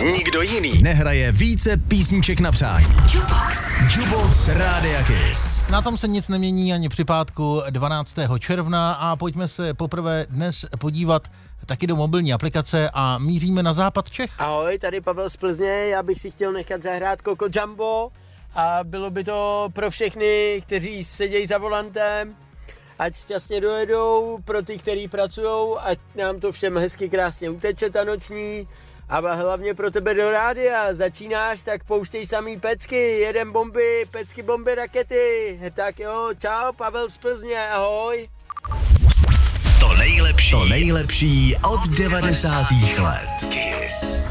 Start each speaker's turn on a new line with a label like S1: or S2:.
S1: Nikdo jiný nehraje více písniček na přání. Jukebox Rádia Kiss.
S2: Na tom se nic nemění ani při pátku 12. června a pojďme se poprvé dnes podívat taky do mobilní aplikace a míříme na západ Čech.
S3: Ahoj, tady Pavel z Plzně, já bych si chtěl nechat zahrát Coco Jumbo a bylo by to pro všechny, kteří sedějí za volantem, ať šťastně dojedou, pro ty, kteří pracujou, ať nám to všem hezky krásně uteče ta noční a hlavně pro tebe do rádia. Začínáš, tak pouštěj samý pecky, jedem bomby, pecky, bomby, rakety. Tak jo, čau, Pavel z Plzně, ahoj.
S1: To nejlepší od 90. let. Kiss.